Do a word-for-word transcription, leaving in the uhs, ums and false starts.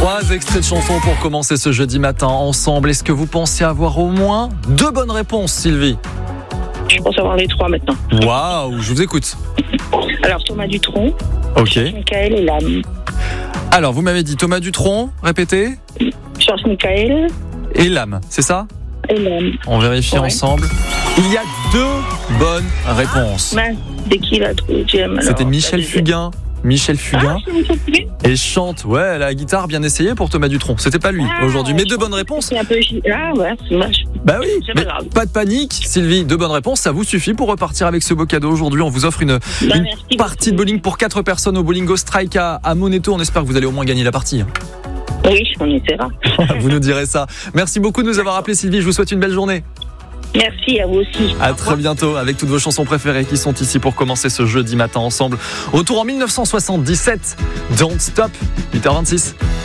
Trois extraits de chansons pour commencer ce jeudi matin ensemble. Est-ce que vous pensez avoir au moins deux bonnes réponses, Sylvie? Je pense avoir les trois maintenant. Waouh, je vous écoute. Alors, Thomas Dutronc, Ok. Michael et l'âme. Alors, vous m'avez dit Thomas Dutronc, répétez. Georges Michael Et l'âme, c'est ça? et l'âme. On vérifie Ouais. ensemble. Il y a deux bonnes réponses. Mince, dès qu'il a trouvé Jem. C'était Michel Fugain. Michel Fugain. Ah, c'est Michel Fugain. Et chante, ouais, la guitare bien essayée pour Thomas Dutronc. C'était pas lui Ah, aujourd'hui, mais je deux bonnes pensais que réponses. c'était un peu... Ah ouais, c'est moche. Bah oui, C'est pas mais grave. pas de panique, Sylvie. Deux bonnes réponses, ça vous suffit pour repartir avec ce beau cadeau. Aujourd'hui, on vous offre une, Bah, une merci partie beaucoup. de bowling pour quatre personnes au Bowling Go Strike à, à Moneto. On espère que vous allez au moins gagner la partie. Oui, on essaiera. Vous nous direz ça. Merci beaucoup de nous avoir appelé, Sylvie. Je vous souhaite une belle journée. Merci à vous aussi. À très bientôt avec toutes vos chansons préférées qui sont ici pour commencer ce jeudi matin ensemble. Retour en mille neuf cent soixante-dix-sept. Don't Stop, huit heures vingt-six.